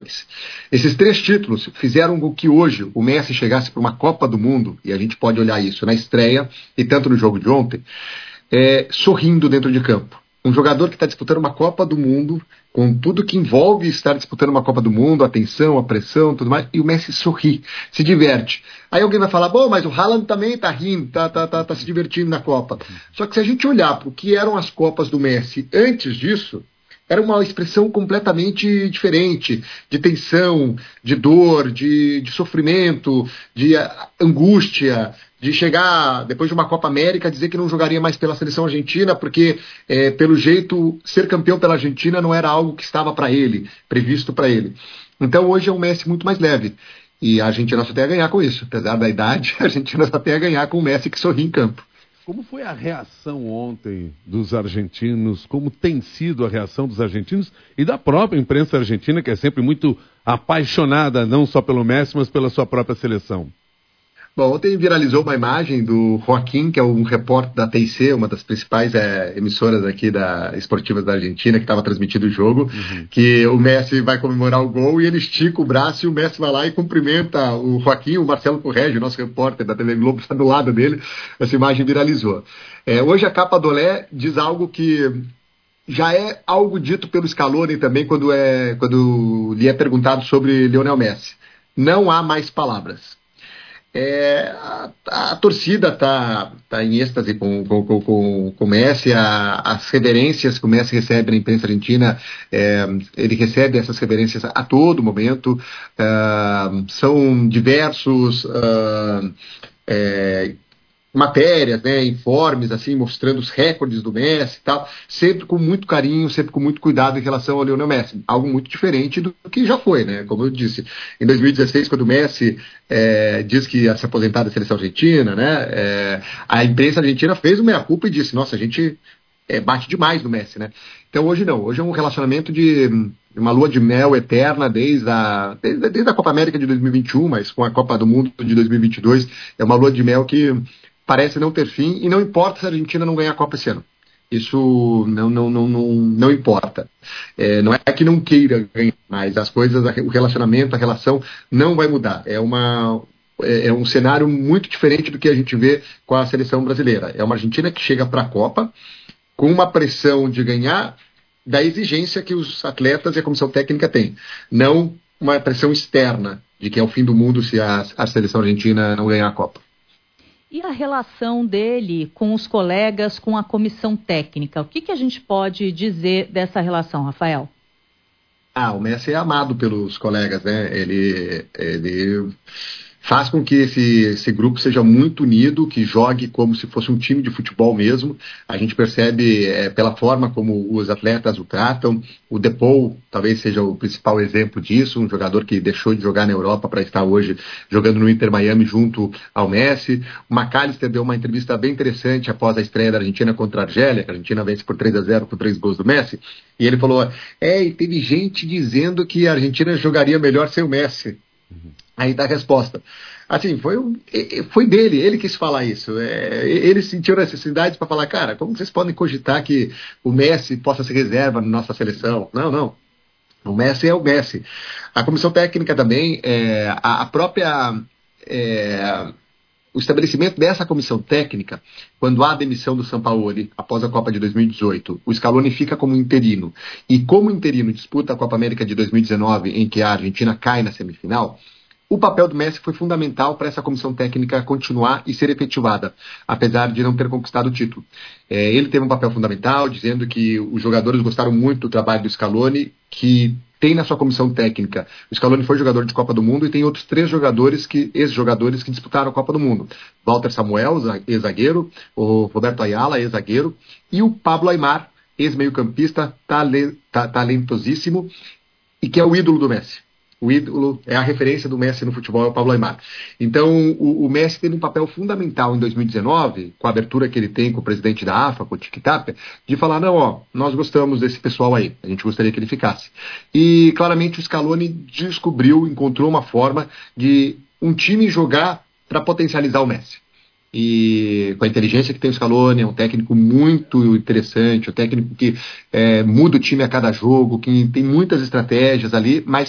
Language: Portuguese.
Esses 3 títulos fizeram com que hoje o Messi chegasse para uma Copa do Mundo, e a gente pode olhar isso na estreia e tanto no jogo de ontem, sorrindo dentro de campo. Um jogador que está disputando uma Copa do Mundo, com tudo que envolve estar disputando uma Copa do Mundo, a tensão, a pressão, tudo mais, e o Messi sorri, se diverte. Aí alguém vai falar, bom, mas o Haaland também está rindo, tá se divertindo na Copa. Só que se a gente olhar para o que eram as Copas do Messi antes disso, era uma expressão completamente diferente, de tensão, de dor, de sofrimento, de angústia, de chegar, depois de uma Copa América, dizer que não jogaria mais pela seleção argentina, porque, pelo jeito, ser campeão pela Argentina não era algo que estava para ele, previsto para ele. Então, hoje é um Messi muito mais leve. E a Argentina só tem a ganhar com isso. Apesar da idade, a Argentina só tem a ganhar com o Messi que sorri em campo. Como foi a reação ontem dos argentinos? Como tem sido a reação dos argentinos e da própria imprensa argentina, que é sempre muito apaixonada, não só pelo Messi, mas pela sua própria seleção? Bom, ontem viralizou uma imagem do Joaquim, que é um repórter da TIC, uma das principais emissoras aqui esportivas da Argentina, que estava transmitindo o jogo, que o Messi vai comemorar o gol e ele estica o braço e o Messi vai lá e cumprimenta o Joaquim, o Marcelo Corrêa, nosso repórter da TV Globo, está do lado dele. Essa imagem viralizou. Hoje a capa do Olé diz algo que já é algo dito pelo Scaloni também quando lhe é perguntado sobre Lionel Messi. Não há mais palavras. A torcida tá em êxtase com o Messi, as reverências que o Messi recebe na imprensa argentina, ele recebe essas reverências a todo momento, são diversos matérias, né, informes, assim, mostrando os recordes do Messi e tal, sempre com muito carinho, sempre com muito cuidado em relação ao Lionel Messi. Algo muito diferente do que já foi, né? Como eu disse, em 2016, quando o Messi diz que ia se aposentar da seleção argentina, né, a imprensa argentina fez uma meia-culpa e disse, nossa, a gente bate demais no Messi, né? Então hoje não, hoje é um relacionamento de uma lua de mel eterna desde a Copa América de 2021, mas com a Copa do Mundo de 2022, é uma lua de mel que parece não ter fim, e não importa se a Argentina não ganhar a Copa esse ano. Isso não importa. Não é que não queira ganhar, mas as coisas, o relacionamento, a relação não vai mudar. É um cenário muito diferente do que a gente vê com a seleção brasileira. É uma Argentina que chega para a Copa com uma pressão de ganhar da exigência que os atletas e a comissão técnica têm. Não uma pressão externa de que é o fim do mundo se a seleção argentina não ganhar a Copa. E a relação dele com os colegas, com a comissão técnica? O que a gente pode dizer dessa relação, Rafael? O Messi é amado pelos colegas, né? Ele faz com que esse grupo seja muito unido, que jogue como se fosse um time de futebol mesmo. A gente percebe pela forma como os atletas o tratam. O Depou talvez seja o principal exemplo disso, um jogador que deixou de jogar na Europa para estar hoje jogando no Inter Miami junto ao Messi. O McAllister deu uma entrevista bem interessante após a estreia da Argentina contra a Argélia, que a Argentina vence por 3-0 com 3 gols do Messi, e ele falou, e teve gente dizendo que a Argentina jogaria melhor sem o Messi. Aí dá a resposta. Assim, foi dele, ele quis falar isso. Ele sentiu necessidade para falar, cara, como vocês podem cogitar que o Messi possa ser reserva na nossa seleção? Não. O Messi é o Messi. A comissão técnica também, a própria... o estabelecimento dessa comissão técnica, quando há a demissão do Sampaoli após a Copa de 2018, o Scaloni fica como interino. E como interino disputa a Copa América de 2019, em que a Argentina cai na semifinal, o papel do Messi foi fundamental para essa comissão técnica continuar e ser efetivada, apesar de não ter conquistado o título. Ele teve um papel fundamental, dizendo que os jogadores gostaram muito do trabalho do Scaloni, que tem na sua comissão técnica. O Scaloni foi jogador de Copa do Mundo e tem outros 3 ex-jogadores que disputaram a Copa do Mundo. Walter Samuel, ex-zagueiro, o Roberto Ayala, ex-zagueiro, e o Pablo Aimar, ex-meio-campista, talentosíssimo, e que é o ídolo do Messi. O ídolo, a referência do Messi no futebol é o Pablo Aimar. Então, o Messi teve um papel fundamental em 2019, com a abertura que ele tem com o presidente da AFA, com o Tic Tac, de falar, nós gostamos desse pessoal aí, a gente gostaria que ele ficasse. E, claramente, o Scaloni encontrou uma forma de um time jogar para potencializar o Messi. E com a inteligência que tem o Scaloni, é um técnico muito interessante, um técnico que muda o time a cada jogo, que tem muitas estratégias ali, mas